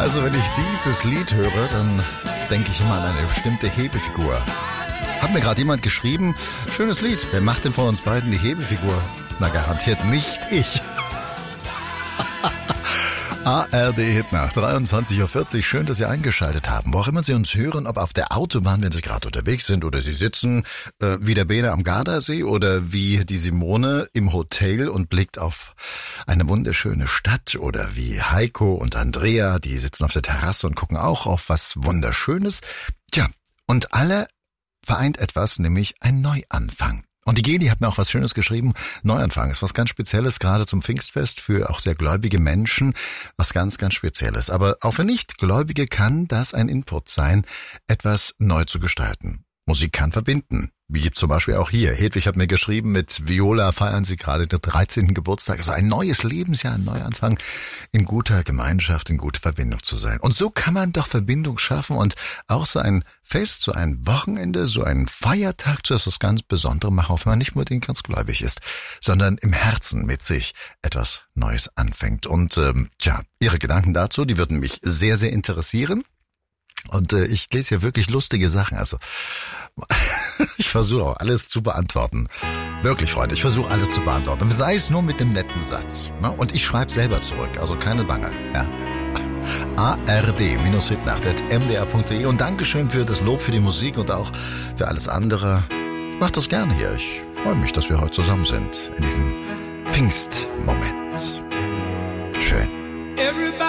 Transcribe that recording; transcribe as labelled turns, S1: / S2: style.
S1: Also wenn ich dieses Lied höre, dann denke ich immer an eine bestimmte Hebefigur. Hat mir gerade jemand geschrieben, schönes Lied, wer macht denn von uns beiden die Hebefigur? Na garantiert nicht ich. ARD Hitnacht, 23.40 Uhr. Schön, dass Sie eingeschaltet haben. Wo auch immer Sie uns hören, ob auf der Autobahn, wenn Sie gerade unterwegs sind, oder Sie sitzen wie der Bene am Gardasee oder wie die Simone im Hotel und blickt auf eine wunderschöne Stadt, oder wie Heiko und Andrea, die sitzen auf der Terrasse und gucken auch auf was Wunderschönes. Tja, und alle vereint etwas, nämlich ein Neuanfang. Und die Geli hat mir auch was Schönes geschrieben. Neuanfang ist was ganz Spezielles, gerade zum Pfingstfest, für auch sehr gläubige Menschen. Was ganz, ganz Spezielles. Aber auch für Nichtgläubige kann das ein Input sein, etwas neu zu gestalten. Musik kann verbinden. Wie zum Beispiel auch hier. Hedwig hat mir geschrieben, mit Viola feiern sie gerade den 13. Geburtstag. Also ein neues Lebensjahr, ein Neuanfang, in guter Gemeinschaft, in guter Verbindung zu sein. Und so kann man doch Verbindung schaffen und auch so ein Fest, so ein Wochenende, so ein Feiertag zu etwas ganz Besonderem machen, auch wenn man nicht unbedingt ganz gläubig ist, sondern im Herzen mit sich etwas Neues anfängt. Und Ihre Gedanken dazu, die würden mich sehr, sehr interessieren. Und ich lese hier wirklich lustige Sachen, also ich versuche auch alles zu beantworten. Wirklich, Freunde, ich versuche alles zu beantworten. Sei es nur mit dem netten Satz. Ne? Und ich schreibe selber zurück, also keine Bange. Ja. ard-hitnacht@mdr.de. Und Dankeschön für das Lob für die Musik und auch für alles andere. Ich mache das gerne hier. Ich freue mich, dass wir heute zusammen sind in diesem Pfingstmoment.